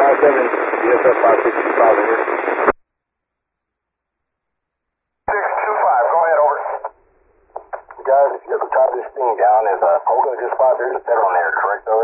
DSF 565 over. 625, go ahead, over. Guys, if you have the top of this thing down, is Olga just spot, there's a pedal on there, correct, over?